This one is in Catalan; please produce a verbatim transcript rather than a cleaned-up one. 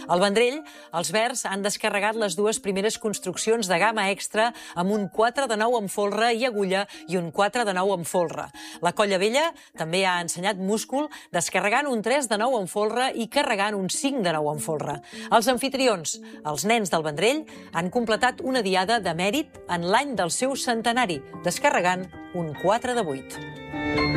Al Vendrell, els verds han descarregat les dues primeres construccions de gamma extra amb un quatre de nou amb folre i agulla i un quatre de nou amb folre. La Colla Vella també ha ensenyat múscul, descarregant un tres de nou amb folre i carregant un cinc de nou amb folre. Els anfitrions, els nens del Vendrell, han completat una diada de mèrit en l'any del seu centenari, descarregant un quatre de vuit.